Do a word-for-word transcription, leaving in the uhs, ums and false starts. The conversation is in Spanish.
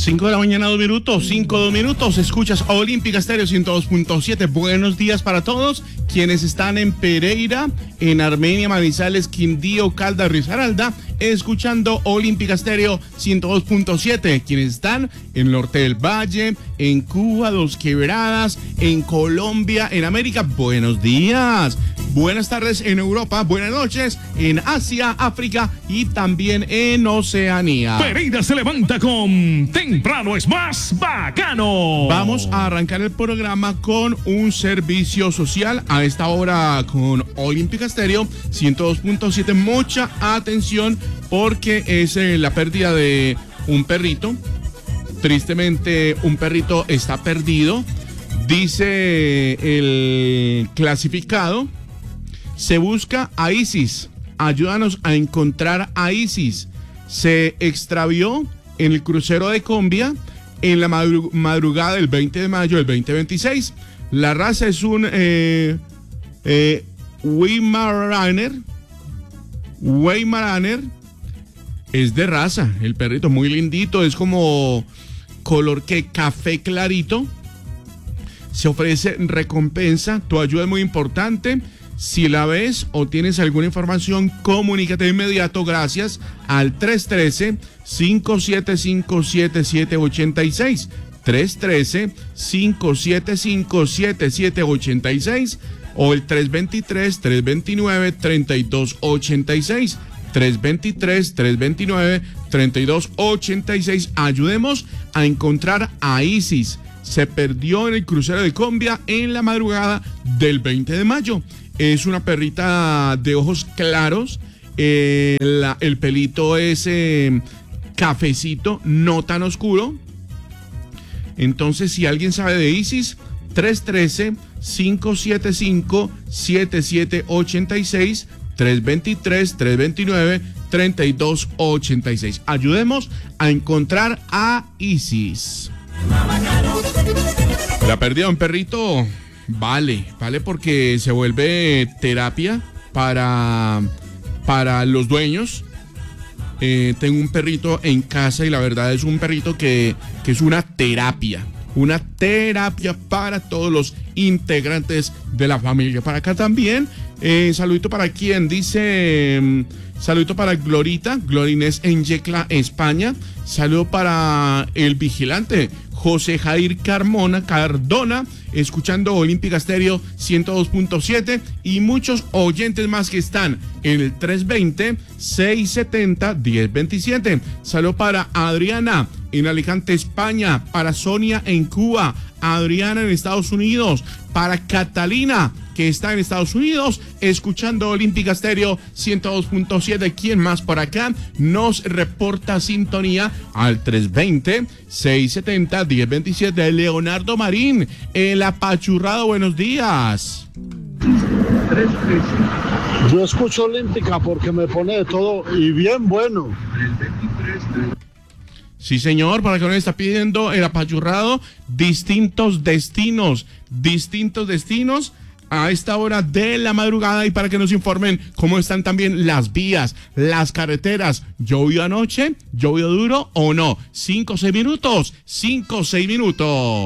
cinco de la mañana, dos minutos, cinco, dos minutos. Escuchas Olímpica Estéreo ciento dos punto siete. Buenos días para todos quienes están en Pereira, en Armenia, Manizales, Quindío, Caldas, Risaralda, escuchando Olímpica Estéreo ciento dos punto siete. Quienes están en el norte del Valle, en Cuba, Dos Quebradas, en Colombia, en América, buenos días. Buenas tardes en Europa, buenas noches en Asia, África y también en Oceanía. Pereira se levanta con Temprano es más bacano. Vamos a arrancar el programa con un servicio social a esta hora con Olímpica Estéreo ciento dos punto siete. Mucha atención porque es eh, la pérdida de un perrito. Tristemente, un perrito está perdido. Dice el clasificado: se busca a Isis. Ayúdanos a encontrar a Isis. Se extravió en el crucero de Combia en la madru- madrugada del veinte de mayo del veinte veintiséis. La raza es un eh, eh, Weimaraner. Weimaraner. Es de raza. El perrito muy lindito. Es como color que café clarito. Se ofrece recompensa. Tu ayuda es muy importante. Si la ves o tienes alguna información, comunícate de inmediato gracias al tres uno tres, cinco siete cinco, siete siete ocho seis. tres uno tres, cinco siete cinco, siete siete ocho seis o el tres dos tres, tres dos nueve, tres dos ocho seis. tres dos tres, tres dos nueve, tres dos ocho seis. Ayudemos a encontrar a Isis. Se perdió en el crucero de Combia en la madrugada del veinte de mayo. Es una perrita de ojos claros. Eh, la, el pelito es eh, cafecito, no tan oscuro. Entonces, si alguien sabe de Isis, tres uno tres, cinco siete cinco, siete siete ocho seis, tres dos tres, tres dos nueve, tres dos ocho seis. Ayudemos a encontrar a Isis. La pérdida de un perrito vale, vale porque se vuelve terapia para, para los dueños. Eh, tengo un perrito en casa y la verdad es un perrito que, que es una terapia. Una terapia para todos los integrantes de la familia. Para acá también, eh, saludito para quien dice, eh, saludito para Glorita, Glorinés en Yecla, España. Saludo para el vigilante José Jair Carmona, Cardona, escuchando Olímpica Estéreo ciento dos punto siete y muchos oyentes más que están en el tres dos cero, seis siete cero, uno cero dos siete. Saludo para Adriana en Alicante, España, para Sonia en Cuba, Adriana en Estados Unidos, para Catalina que está en Estados Unidos, escuchando Olímpica Estéreo ciento dos punto siete. ¿Quién más por acá nos reporta sintonía al tres dos cero, seis siete cero, uno cero dos siete? Leonardo Marín, el apachurrado, buenos días. Yo escucho Olímpica porque me pone de todo y bien bueno. Sí, señor, para que nos está pidiendo el apachurrado, distintos destinos, distintos destinos a esta hora de la madrugada y para que nos informen cómo están también las vías, las carreteras. ¿Llovió anoche? ¿Llovió duro o no? Cinco, seis minutos, cinco, seis minutos.